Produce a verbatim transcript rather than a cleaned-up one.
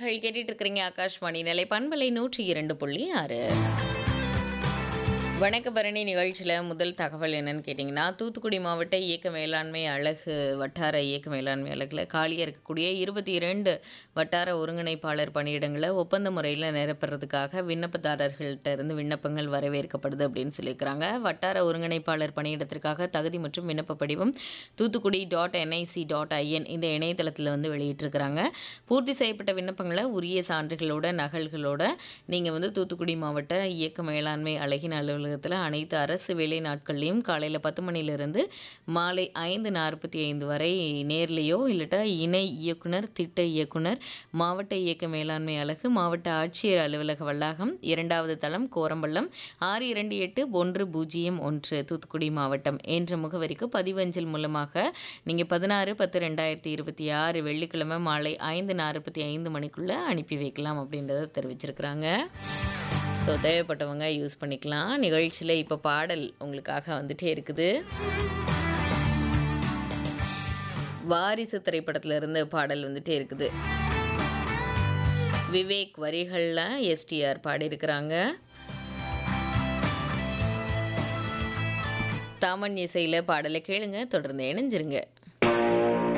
நேயர்கள் கேட்டுட்டு இருக்கிறீங்க ஆகாஷ்வாணி நிலை பண்பலை நூற்றி இரண்டு புள்ளி ஆறு. வணக்க பரணி நிகழ்ச்சியில் முதல் தகவல் என்னன்னு கேட்டிங்கன்னா, தூத்துக்குடி மாவட்ட இயக்க மேலாண்மை அலகு வட்டார இயக்க மேலாண்மை அலகில் காலியாக இருக்கக்கூடிய இருபத்தி இரண்டு வட்டார ஒருங்கிணைப்பாளர் பணியிடங்களை ஒப்பந்த முறையில் நிரப்புறதுக்காக விண்ணப்பதாரர்கள்ட்ட இருந்து விண்ணப்பங்கள் வரவேற்கப்படுது அப்படின்னு சொல்லியிருக்கிறாங்க. வட்டார ஒருங்கிணைப்பாளர் பணியிடத்திற்காக தகுதி மற்றும் விண்ணப்ப படிவம் Thoothukudi dot NIC dot IN இந்த இணையதளத்தில் வந்து வெளியிட்டிருக்கிறாங்க. பூர்த்தி செய்யப்பட்ட விண்ணப்பங்களை உரிய சான்றுகளோட நகல்களோட நீங்கள் வந்து தூத்துக்குடி மாவட்ட இயக்க மேலாண்மை அலகின் அலுவலகத்தில் அனைத்து அரசு வேலை நாட்கள்லையும் காலையில் பத்து மணிலிருந்து மாலை ஐந்து நாற்பத்தி ஐந்து வரை நேர்லையோ இல்லட்டா இணை இயக்குனர் திட்ட இயக்குனர் மாவட்ட இயக்க மேலாண்மை அலகு மாவட்ட ஆட்சியர் அலுவலக வளாகம் இரண்டாவது தளம் கோரம்பள்ளம் ஆறு இரண்டு எட்டு ஒன்று பூஜ்ஜியம் ஒன்று தூத்துக்குடி மாவட்டம் என்ற முகவரிக்கு பதிவஞ்சல் மூலமாக நீங்கள் பதினாறு பத்து ரெண்டாயிரத்தி இருபத்தி ஆறு வெள்ளிக்கிழமை மாலை ஐந்து நாற்பத்தி ஐந்து மணிக்குள்ளே அனுப்பி வைக்கலாம் அப்படின்றத தெரிவிச்சிருக்கிறாங்க. ஸோ தேவைப்பட்டவங்க யூஸ் பண்ணிக்கலாம். நிகழ்ச்சியில் இப்போ பாடல் உங்களுக்காக வந்துட்டே இருக்குது. வாரிசு திரைப்படத்தில் இருந்து பாடல் வந்துட்டே இருக்குது. விவேக் வரிகளில் எஸ்டிஆர் பாடியிருக்கிறாங்க. தாமன் இசையில் பாடலை கேளுங்க, தொடர்ந்து இணைஞ்சிருங்க.